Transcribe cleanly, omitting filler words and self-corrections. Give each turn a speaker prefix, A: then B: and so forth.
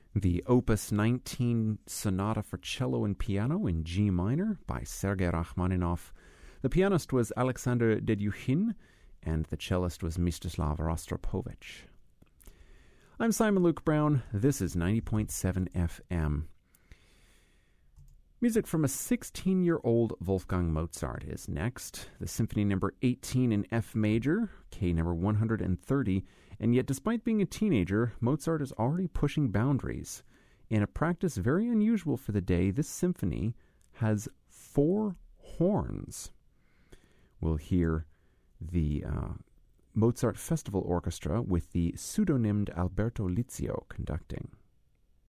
A: The Opus 19 Sonata for Cello and Piano in G minor by Sergei Rachmaninoff. The pianist was Alexander Dedyukhin, and the cellist was Mstislav Rostropovich. I'm Simon Luke Brown. This is 90.7 FM. Music from a 16-year-old Wolfgang Mozart is next. The Symphony number 18 in F major, K number 130, and yet despite being a teenager, Mozart is already pushing boundaries. In a practice very unusual for the day, this symphony has 4 horns. We'll hear the Mozart Festival Orchestra with the pseudonymed Alberto Lizio conducting.